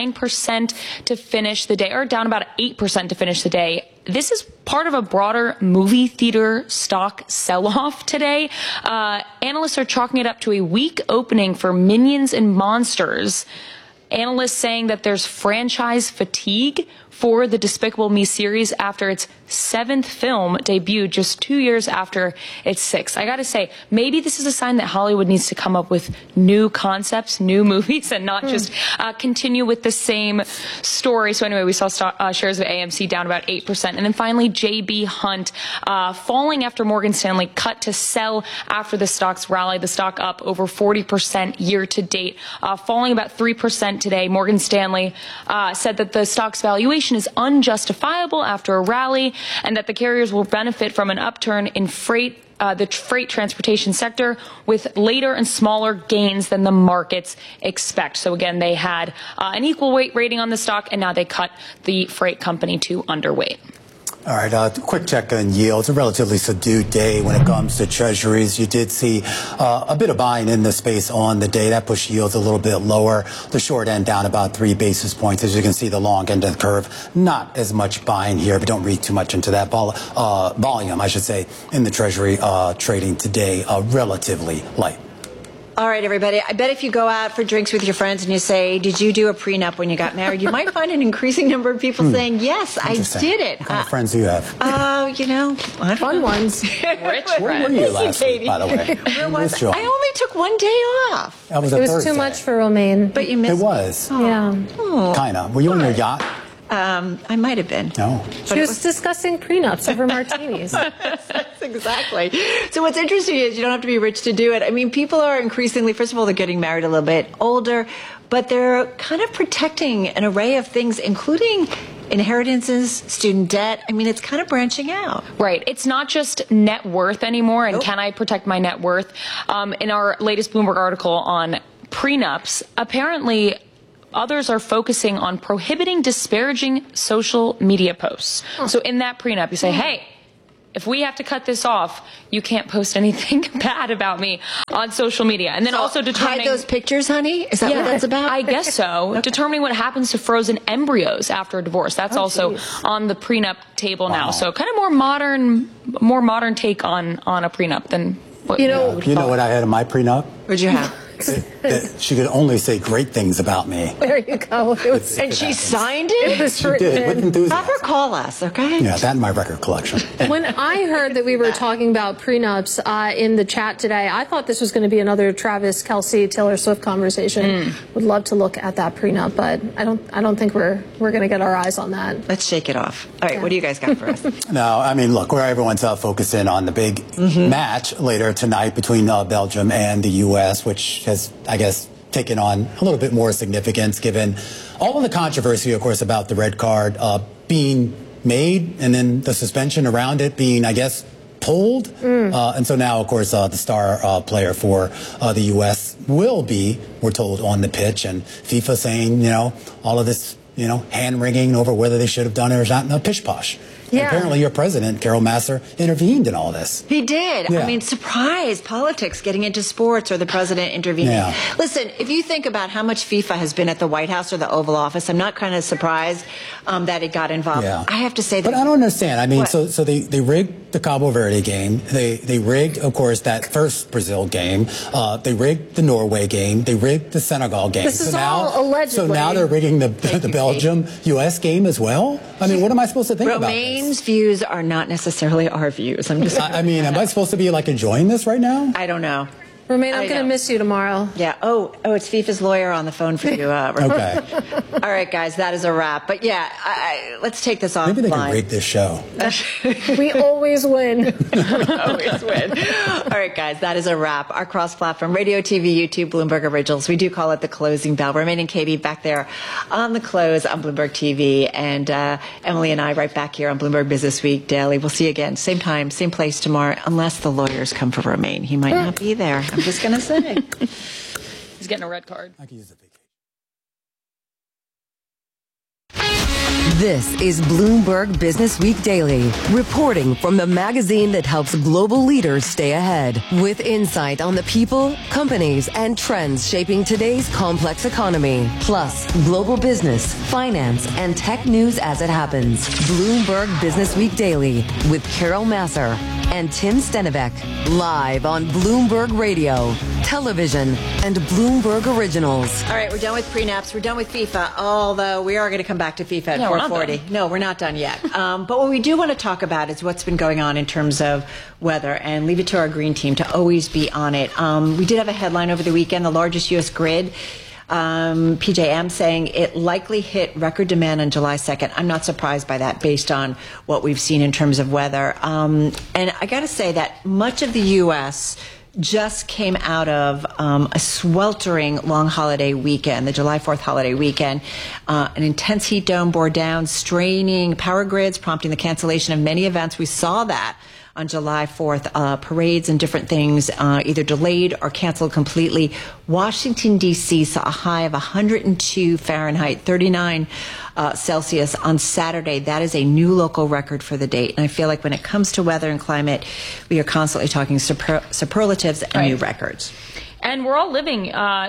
9% to finish the day, or down about 8% to finish the day. This is part of a broader movie theater stock sell-off today. Analysts are chalking it up to a weak opening for Minions and Monsters. Analysts saying that there's franchise fatigue for the Despicable Me series after its 7th film debuted just 2 years after its 6th. I gotta say, maybe this is a sign that Hollywood needs to come up with new concepts, new movies, and not just continue with the same story. So anyway, we saw shares of AMC down about 8%. And then finally, JB Hunt falling after Morgan Stanley cut to sell after the stock's rally. The stock up over 40% year to date, falling about 3% today. Morgan Stanley said that the stock's valuation is unjustifiable after a rally, and that the carriers will benefit from an upturn in the freight transportation sector with later and smaller gains than the markets expect. So again, they had an equal weight rating on the stock, and now they cut the freight company to underweight.
All right, quick check on yields. A relatively subdued day when it comes to treasuries. You did see a bit of buying in the space on the day. That pushed yields a little bit lower. The short end down about 3 basis points. As you can see, the long end of the curve, not as much buying here, but don't read too much into that volume, I should say, in the treasury trading today, relatively light.
All right, everybody. I bet if you go out for drinks with your friends and you say, did you do a prenup when you got married, you might find an increasing number of people saying, yes, I did it.
What kind of friends do you have?
Fun ones.
Where were you last week, by the way?
Where was I? I only took one day off.
That was
it was too much for Romaine.
But you missed
it. was.
Yeah.
Oh.
Kind of. Were you on your yacht?
I might have been.
No.
She was discussing prenups over martinis.
That's exactly. So what's interesting is you don't have to be rich to do it. I mean, people are increasingly, first of all, they're getting married a little bit older, but they're kind of protecting an array of things, including inheritances, student debt. I mean, it's kind of branching out.
Right. It's not just net worth anymore, and can I protect my net worth? In our latest Bloomberg article on prenups, apparently others are focusing on prohibiting disparaging social media posts. So in that prenup, you say, hey, if we have to cut this off, you can't post anything bad about me on social media. And then also determining...
Hide those pictures, honey? Is that what that's about?
I guess so. Okay. Determining what happens to frozen embryos after a divorce. That's also on the prenup table now. So kind of more modern take on a prenup than what
you know what I had in my prenup?
What'd you have?
That she could only say great things about me.
There you go.
And she signed it?
She did, with enthusiasm.
Have her call us, okay?
Yeah, that in my record collection.
When I heard that we were talking about prenups in the chat today, I thought this was going to be another Travis Kelce, Taylor Swift conversation. Would love to look at that prenup, but I don't think we're going to get our eyes on that.
Let's shake it off. All right, what do you guys got for us?
No, I mean, look, where everyone's focusing on the big match later tonight between Belgium and the U.S., which has, I guess, taken on a little bit more significance given all of the controversy, of course, about the red card being made and then the suspension around it being, I guess, pulled. And so now, of course, the star player for the U.S. will be, we're told, on the pitch. And FIFA saying, all of this, hand-wringing over whether they should have done it or not. No, pish-posh. Yeah. Apparently your president, Carol Massar, intervened in all this.
He did. Yeah. I mean, surprise, politics getting into sports or the president intervening. Yeah. Listen, if you think about how much FIFA has been at the White House or the Oval Office, I'm not kind of surprised that it got involved. Yeah. I have to say that.
But I don't understand. I mean, so they rigged the Cabo Verde game. They rigged, of course, that first Brazil game. They rigged the Norway game. They rigged the Senegal game.
This is all allegedly.
So now they're rigging the Belgium-U.S. game as well? I mean, what am I supposed to think about this?
Romain's views are not necessarily our views. I'm just.
I mean, am I supposed to be enjoying this right now?
I don't know.
Romaine, I'm going to miss you tomorrow.
Yeah. Oh, it's FIFA's lawyer on the phone for you.
Okay.
All right, guys, that is a wrap. But yeah, let's take this off.
Maybe they can rig this show.
We always win.
Always win. All right, guys, that is a wrap. Our cross-platform, radio, TV, YouTube, Bloomberg Originals. We do call it the closing bell. Romaine and Katie back there on the close on Bloomberg TV, and Emily and I right back here on Bloomberg Business Week Daily. We'll see you again, same time, same place tomorrow, unless the lawyers come for Romaine. He might not be there. I'm just going to say.
He's getting a red card.
I can use it.
This is Bloomberg Business Week Daily, reporting from the magazine that helps global leaders stay ahead, with insight on the people, companies, and trends shaping today's complex economy, plus global business, finance, and tech news as it happens. Bloomberg Business Week Daily with Carol Massar and Tim Stenivek, live on Bloomberg Radio, television, and Bloomberg Originals.
All right, we're done with prenups. We're done with FIFA, although we are going to come back to FIFA at 4:40. No, we're not done yet. But what we do want to talk about is what's been going on in terms of weather, and leave it to our green team to always be on it. We did have a headline over the weekend, the largest U.S. grid, PJM, saying it likely hit record demand on July 2nd. I'm not surprised by that based on what we've seen in terms of weather. And I got to say that much of the U.S. just came out of a sweltering long holiday weekend, the July 4th holiday weekend. An intense heat dome bore down, straining power grids, prompting the cancellation of many events. We saw that on July 4th. Parades and different things either delayed or canceled completely. Washington, D.C. saw a high of 102 Fahrenheit, 39 Celsius on Saturday. That is a new local record for the date. And I feel like when it comes to weather and climate, we are constantly talking superlatives and new records.
And we're all living,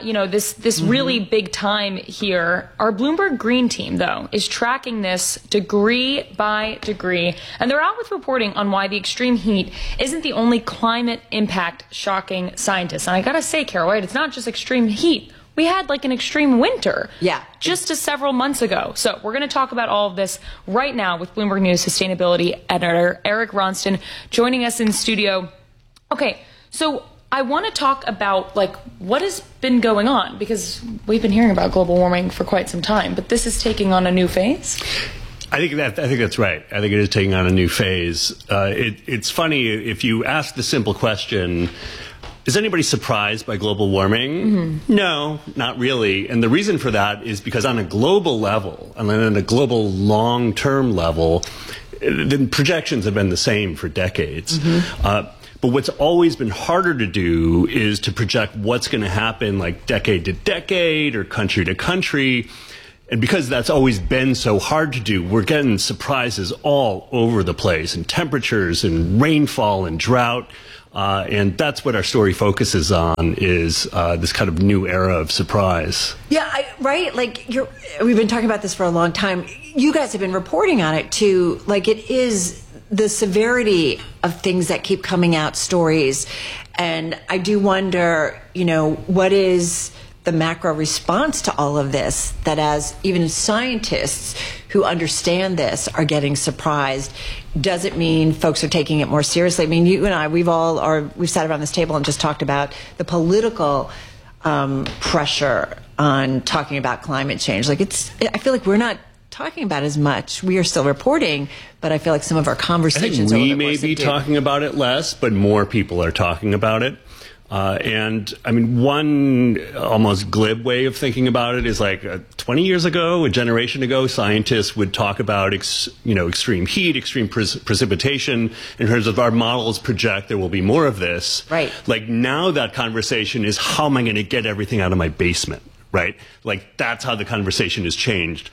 this really big time here. Our Bloomberg Green team, though, is tracking this degree by degree. And they're out with reporting on why the extreme heat isn't the only climate impact shocking scientists. And I gotta say, Carol, right, it's not just extreme heat. We had like an extreme winter just several months ago. So we're going to talk about all of this right now with Bloomberg News sustainability editor Eric Ronston joining us in studio. Okay, so I want to talk about like what has been going on, because we've been hearing about global warming for quite some time, but this is taking on a new phase.
I think that's right. I think it is taking on a new phase. It's funny if you ask the simple question, is anybody surprised by global warming? No, not really. And the reason for that is because on a global level, and on a global long-term level, the projections have been the same for decades. But what's always been harder to do is to project what's going to happen like decade to decade or country to country. And because that's always been so hard to do, we're getting surprises all over the place in temperatures and rainfall and drought. And that's what our story focuses on, is this kind of new era of surprise.
Yeah, right? Like, we've been talking about this for a long time. You guys have been reporting on it, too. Like, it is the severity of things that keep coming out, stories. And I do wonder, what is the macro response to all of this, that as even scientists who understand this are getting surprised? Does it mean folks are taking it more seriously? I mean, you and I, we've sat around this table and just talked about the political pressure on talking about climate change. Like, I feel like we're not talking about as much. We are still reporting, but I feel like some of our conversations
I think we may be talking about it less, but more people are talking about it. And I mean, one almost glib way of thinking about it is like 20 years ago, a generation ago, scientists would talk about extreme heat, extreme precipitation. In terms of our models project there will be more of this.
Right.
Like, now that conversation is, how am I going to get everything out of my basement? Right? Like, that's how the conversation has changed.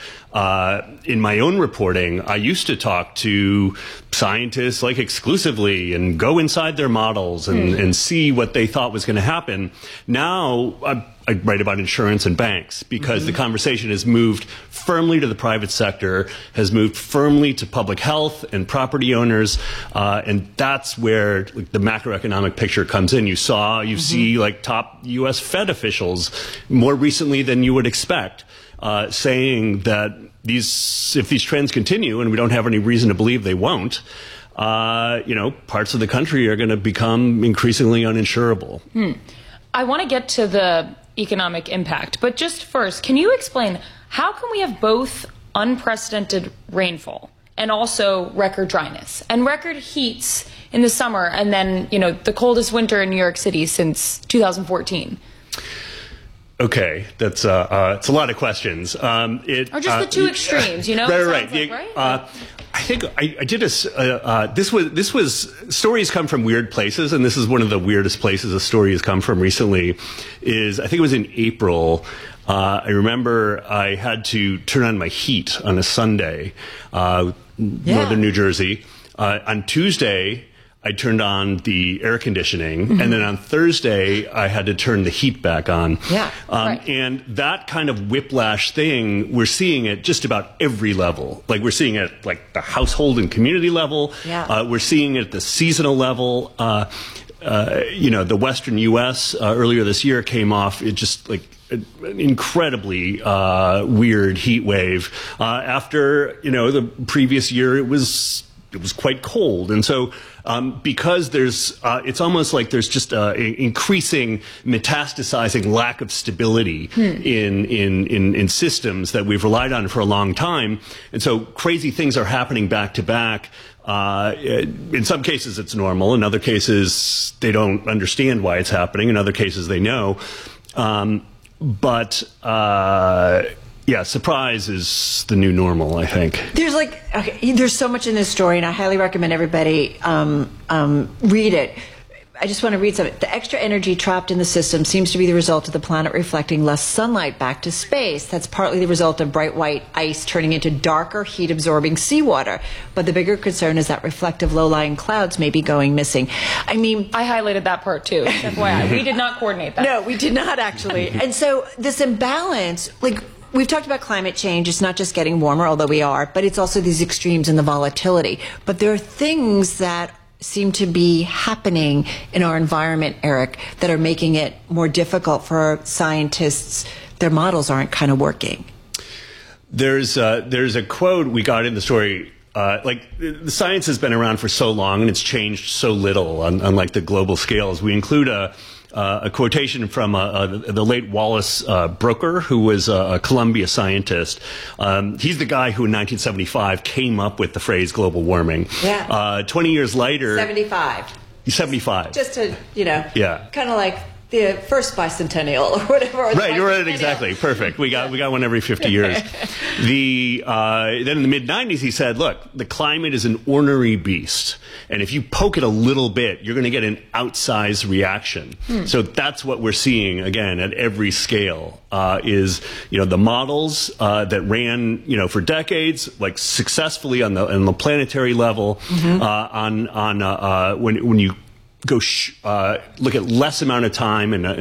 In my own reporting, I used to talk to scientists like exclusively and go inside their models and see what they thought was going to happen. Now I write about insurance and banks, because the conversation has moved firmly to the private sector, has moved firmly to public health and property owners, and that's where the macroeconomic picture comes in. You see like top U.S. Fed officials more recently than you would expect, saying that if these trends continue, and we don't have any reason to believe they won't, parts of the country are going to become increasingly uninsurable.
I want to get to the economic impact, but just first, can you explain how can we have both unprecedented rainfall and also record dryness and record heats in the summer, and then the coldest winter in New York City since 2014?
Okay, that's it's a lot of questions.
Or just the two extremes,
Right. I think I did this was stories come from weird places, and this is one of the weirdest places a story has come from recently. I think it was in April. I remember I had to turn on my heat on a Sunday, northern New Jersey. On Tuesday, I turned on the air conditioning, and then on Thursday, I had to turn the heat back on. And that kind of whiplash thing, we're seeing at just about every level. Like, we're seeing it at like the household and community level. We're seeing it at the seasonal level. The Western U.S. Earlier this year came off just like an incredibly weird heat wave. After the previous year, it was quite cold, and so because it's almost like there's just increasing metastasizing lack of stability in systems that we've relied on for a long time, and so crazy things are happening back to back. In some cases it's normal, in other cases they don't understand why it's happening, in other cases they know, but Yeah, surprise is the new normal, I think.
There's so much in this story, and I highly recommend everybody read it. I just want to read something. The extra energy trapped in the system seems to be the result of the planet reflecting less sunlight back to space. That's partly the result of bright white ice turning into darker, heat-absorbing seawater. But the bigger concern is that reflective low-lying clouds may be going missing. I mean,
I highlighted that part too. FYI, we did not coordinate that.
No, we did not actually. And so this imbalance, we've talked about climate change. It's not just getting warmer, although we are, but it's also these extremes in the volatility. But there are things that seem to be happening in our environment, Eric, that are making it more difficult for scientists. Their models aren't kind of working.
There's a quote we got in the story. The science has been around for so long and it's changed so little on the global scales. We include a quotation from the late Wallace Broecker, who was a Columbia scientist. He's the guy who in 1975 came up with the phrase global warming.
Yeah.
20 years later...
75.
Just
to,
yeah.
kind of like the first bicentennial or whatever.
Right, you're right, exactly. Perfect. We got one every 50 years. Then in the mid-90s, he said, look, the climate is an ornery beast. And if you poke it a little bit, you're going to get an outsized reaction. So that's what we're seeing, again, at every scale, is, the models that ran, for decades, successfully on the planetary level, when you go look at less amount of time and